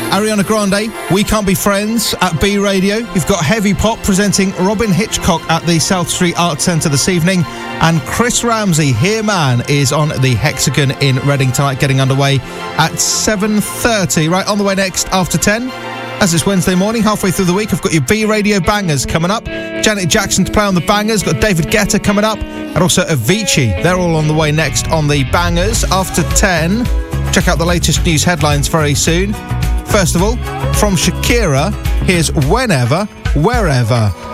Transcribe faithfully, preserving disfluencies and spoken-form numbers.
Ariana Grande, We Can't Be Friends at B Radio. You've got Heavy Pop presenting Robin Hitchcock at the South Street Arts Centre this evening. And Chris Ramsey, Here Man, is on the Hexagon in Reading tonight, getting underway at seven thirty. Right, on the way next after ten. As it's Wednesday morning, halfway through the week, I've got your B Radio bangers coming up. Janet Jackson to play on the bangers. Got David Guetta coming up. And also Avicii. They're all on the way next on the bangers. After ten, check out the latest news headlines very soon. First of all, from Shakira, here's Whenever, Wherever.